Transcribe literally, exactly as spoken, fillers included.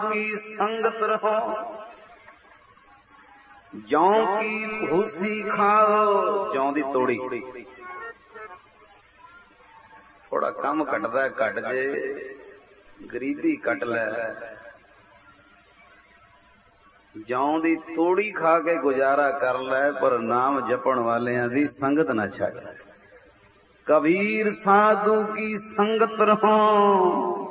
की संगत रहो, जौ की भूसी खाओ, जौ दी तोड़ी। थोड़ा कम कटदा कट जे, गरीबी कट लै, जौ दी तोड़ी खा के गुजारा कर लै, पर नाम जपण वालियां दी संगत ना छड्ड। कबीर साधु की संगत रहो,